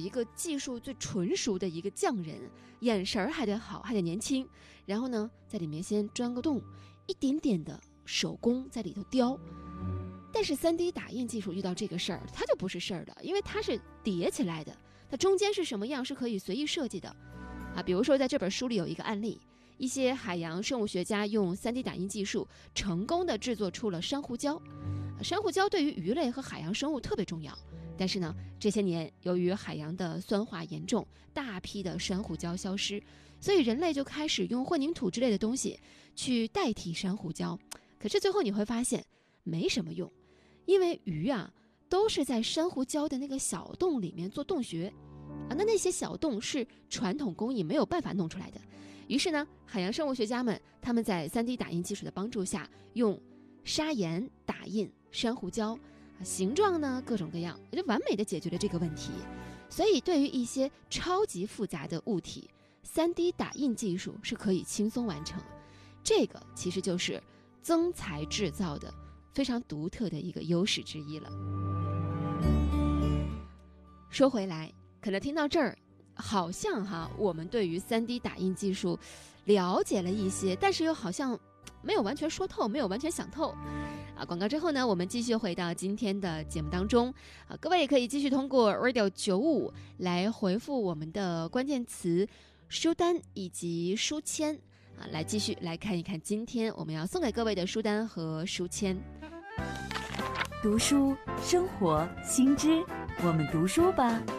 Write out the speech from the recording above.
一个技术最纯熟的一个匠人，眼神还得好，还得年轻，然后呢在里面先钻个洞，一点点的手工在里头雕。但是 3D 打印技术遇到这个事儿，它就不是事儿的，因为它是叠起来的，它中间是什么样是可以随意设计的啊。比如说在这本书里有一个案例，一些海洋生物学家用 3D 打印技术成功的制作出了珊瑚礁。珊瑚礁对于鱼类和海洋生物特别重要，但是呢这些年由于海洋的酸化严重，大批的珊瑚礁消失，所以人类就开始用混凝土之类的东西去代替珊瑚礁。可是最后你会发现没什么用，因为鱼啊都是在珊瑚礁的那个小洞里面做洞穴啊，那些小洞是传统工艺没有办法弄出来的。于是呢海洋生物学家们他们在 3D 打印技术的帮助下，用砂岩打印珊瑚礁，形状呢各种各样，就完美的解决了这个问题。所以对于一些超级复杂的物体， 3D 打印技术是可以轻松完成。这个其实就是增材制造的非常独特的一个优势之一了。说回来，可能听到这儿好像我们对于 3D 打印技术了解了一些，但是又好像没有完全说透，没有完全想透啊。广告之后呢，我们继续回到今天的节目当中啊，各位也可以继续通过 Radio 95来回复我们的关键词书单以及书签啊，来继续来看一看今天我们要送给各位的书单和书签。 读书生活新知，我们读书吧。